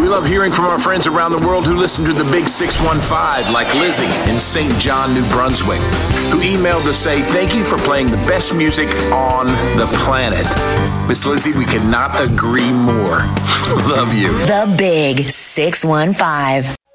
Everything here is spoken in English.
We love hearing from our friends around the world who listen to the Big 615, like Lizzie in St. John, New Brunswick, who emailed to say, thank you for playing the best music on the planet. Miss Lizzie, we cannot agree more. Love you. The Big 615.